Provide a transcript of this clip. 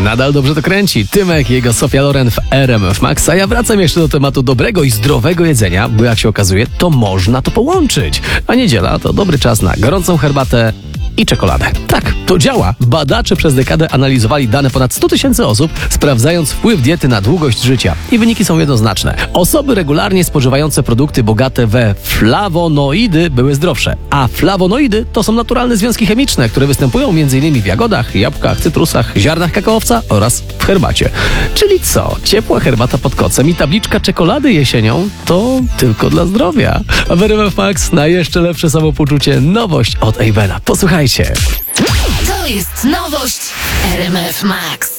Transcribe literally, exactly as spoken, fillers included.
Nadal dobrze to kręci. Tymek i jego Sofia Loren w R M F Max. A ja wracam jeszcze do tematu dobrego i zdrowego jedzenia, bo jak się okazuje, to można to połączyć. A niedziela to dobry czas na gorącą herbatę i czekoladę. Tak, to działa. Badacze przez dekadę analizowali dane ponad stu tysięcy osób, sprawdzając wpływ diety na długość życia. I wyniki są jednoznaczne. Osoby regularnie spożywające produkty bogate we flawonoidy były zdrowsze. A flawonoidy to są naturalne związki chemiczne, które występują m.in. w jagodach, jabłkach, cytrusach, ziarnach kakaowca oraz w herbacie. Czyli co? Ciepła herbata pod kocem i tabliczka czekolady jesienią to tylko dla zdrowia. A w R M F Max na jeszcze lepsze samopoczucie nowość od Avena. Posłuchajcie. To jest nowość R M F Max.